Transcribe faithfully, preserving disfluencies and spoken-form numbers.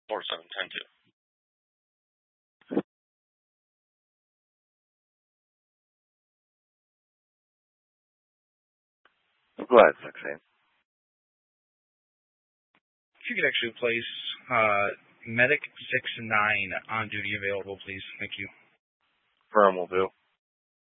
four seven ten two. Go ahead, sixteen. If you could actually place uh, Medic six nine on duty available, please. Thank you. Firm will do.